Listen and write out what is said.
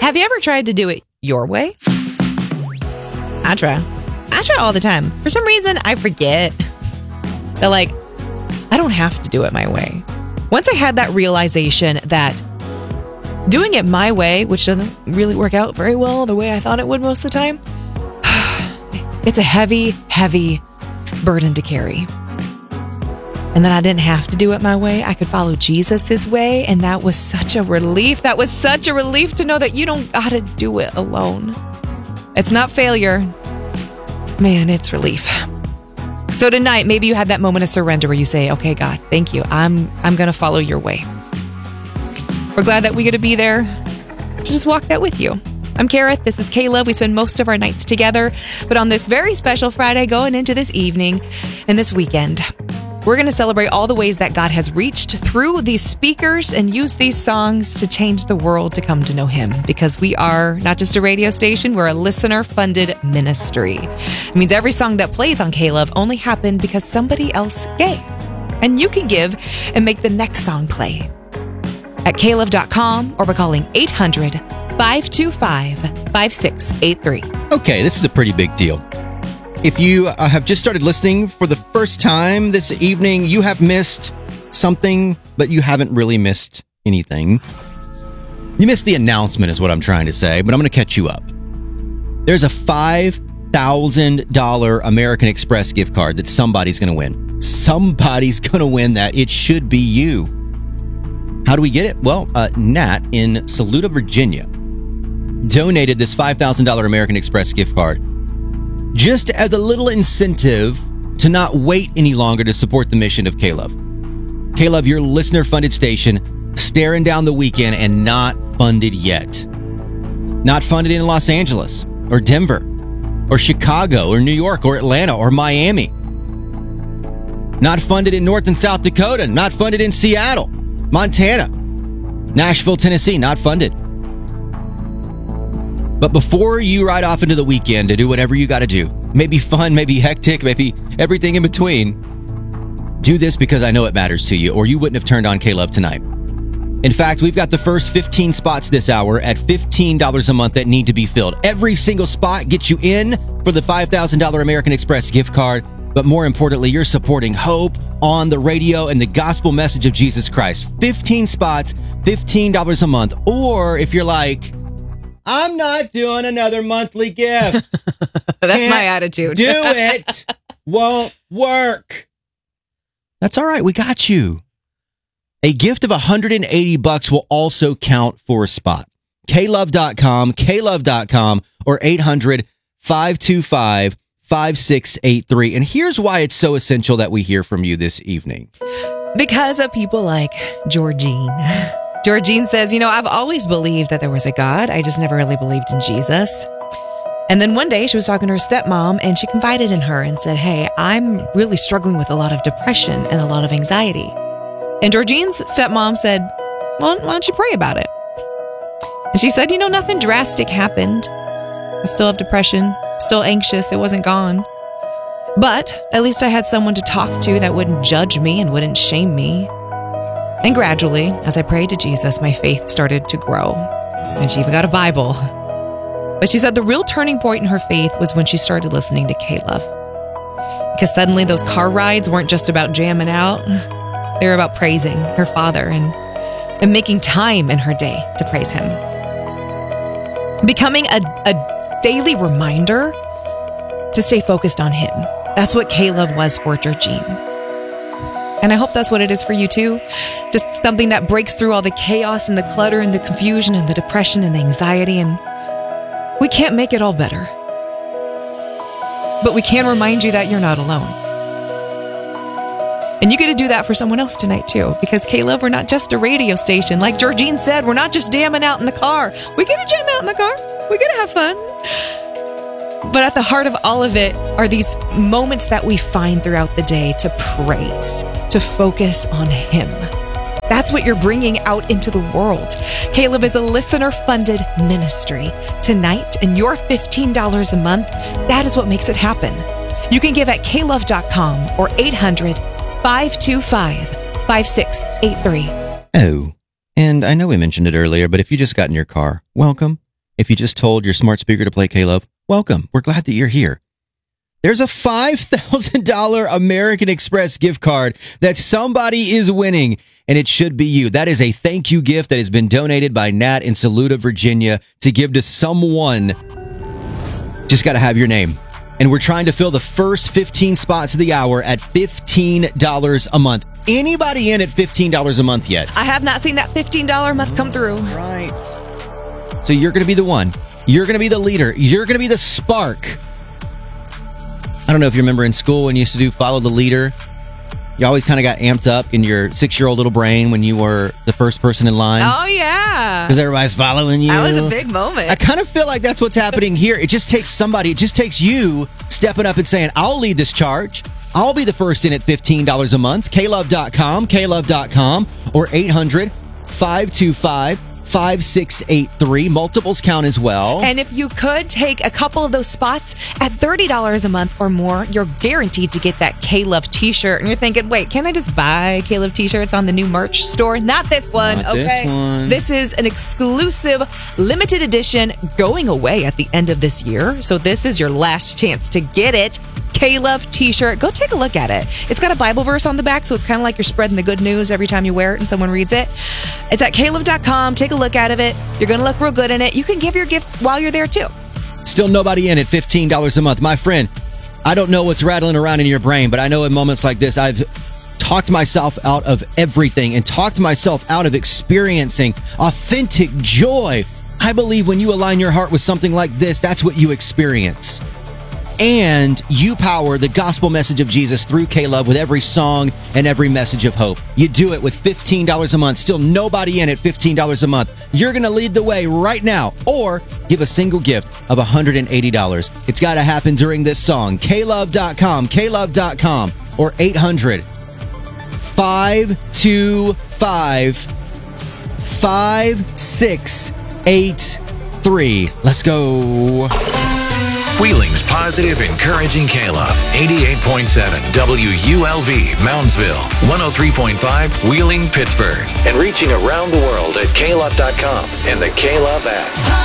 Have you ever tried to do it your way? I try all the time. For some reason, I forget that, I don't have to do it my way. Once I had that realization that doing it my way, which doesn't really work out very well the way I thought it would most of the time, it's a heavy, heavy burden to carry. And then I didn't have to do it my way. I could follow Jesus' way. And that was such a relief. That was such a relief to know that you don't got to do it alone. It's not failure. Man, it's relief. So tonight, maybe you had that moment of surrender where you say, okay, God, thank you. I'm going to follow your way. We're glad that we get to be there to just walk that with you. I'm Kareth. This is Caleb. We spend most of our nights together. But on this very special Friday going into this evening and this weekend, we're going to celebrate all the ways that God has reached through these speakers and used these songs to change the world to come to know Him. Because we are not just a radio station, we're a listener-funded ministry. It means every song that plays on Caleb only happened because somebody else gave. And you can give and make the next song play at caleb.com or by calling 800-525-5683. Okay, this is a pretty big deal. If you have just started listening for the first time this evening, you have missed something, but you haven't really missed anything. You missed the announcement is what I'm trying to say, but I'm going to catch you up. There's a $5,000 American Express gift card that somebody's going to win. Somebody's going to win that. It should be you. How do we get it? Well, Nat in Saluda, Virginia, donated this $5,000 American Express gift card just as a little incentive to not wait any longer to support the mission of Caleb. Caleb, your listener-funded station, staring down the weekend and not funded yet. Not funded in Los Angeles or Denver or Chicago or New York or Atlanta or Miami. Not funded in North and South Dakota. Not funded in Seattle, Montana, Nashville, Tennessee. Not funded. But before you ride off into the weekend to do whatever you got to do, maybe fun, maybe hectic, maybe everything in between, do this because I know it matters to you, or you wouldn't have turned on Caleb tonight. In fact, we've got the first 15 spots this hour at $15 a month that need to be filled. Every single spot gets you in for the $5,000 American Express gift card. But more importantly, you're supporting hope on the radio and the gospel message of Jesus Christ. 15 spots, $15 a month. Or if you're like, I'm not doing another monthly gift. That's my attitude. Do it. Won't work. That's all right. We got you. A gift of $180 will also count for a spot. klove.com, or 800-525-5683. And here's why it's so essential that we hear from you this evening. Because of people like Georgine. Georgine says, I've always believed that there was a God. I just never really believed in Jesus. And then one day she was talking to her stepmom and she confided in her and said, hey, I'm really struggling with a lot of depression and a lot of anxiety. And Georgine's stepmom said, well, why don't you pray about it? And she said, nothing drastic happened. I still have depression, still anxious. It wasn't gone. But at least I had someone to talk to that wouldn't judge me and wouldn't shame me. And gradually, as I prayed to Jesus, my faith started to grow. And she even got a Bible. But she said the real turning point in her faith was when she started listening to Caleb. Because suddenly those car rides weren't just about jamming out. They were about praising her Father and making time in her day to praise Him. Becoming a daily reminder to stay focused on Him. That's what Caleb was for Georgine. And I hope that's what it is for you too. Just something that breaks through all the chaos and the clutter and the confusion and the depression and the anxiety. And we can't make it all better. But we can remind you that you're not alone. And you get to do that for someone else tonight too. Because Caleb, we're not just a radio station. Like Georgine said, we're not just jamming out in the car. We get to jam out in the car. We get to have fun. But at the heart of all of it are these moments that we find throughout the day to praise, to focus on Him. That's what you're bringing out into the world. Caleb is a listener-funded ministry. Tonight, and your $15 a month, that is what makes it happen. You can give at klove.com or 800-525-5683. Oh, and I know we mentioned it earlier, but if you just got in your car, welcome. if you just told your smart speaker to play K-Love, welcome. We're glad that you're here. There's a $5,000 American Express gift card that somebody is winning, and it should be you. That is a thank you gift that has been donated by Nat in Saluda, Virginia, to give to someone. Just got to have your name. And we're trying to fill the first 15 spots of the hour at $15 a month. Anybody in at $15 a month yet? I have not seen that $15 a month come through. Right. So you're going to be the one. You're going to be the leader. You're going to be the spark. I don't know if you remember in school when you used to do follow the leader. You always kind of got amped up in your 6-year-old little brain when you were the first person in line. Oh, yeah. Because everybody's following you. That was a big moment. I kind of feel like that's what's happening here. It just takes somebody, it just takes you stepping up and saying, I'll lead this charge. I'll be the first in at $15 a month. KLove.com, KLove.com, or 800-525-5683. Multiples count as well. And if you could take a couple of those spots at $30 a month or more, you're guaranteed to get that K-Love t-shirt. And you're thinking, wait, can I just buy K-Love t-shirts on the new merch store? Not this one, Not okay? this one. This is an exclusive limited edition going away at the end of this year. So this is your last chance to get it. K-Love t-shirt. Go take a look at it. It's got a Bible verse on the back, so it's kind of like you're spreading the good news every time you wear it and someone reads it. It's at KLove.com. Take a look at it. You're going to look real good in it. You can give your gift while you're there, too. Still nobody in at $15 a month. My friend, I don't know what's rattling around in your brain, but I know in moments like this, I've talked myself out of everything and talked myself out of experiencing authentic joy. I believe when you align your heart with something like this, that's what you experience. And you power the gospel message of Jesus through K-Love with every song and every message of hope. You do it with $15 a month. Still nobody in at $15 a month. You're going to lead the way right now, or give a single gift of $180. It's got to happen during this song. KLove.com, KLove.com, or 800-525-5683. Let's go. Wheeling's positive, encouraging K-Love. 88.7 WULV, Moundsville. 103.5 Wheeling, Pittsburgh. And reaching around the world at klove.com and the K-Love app.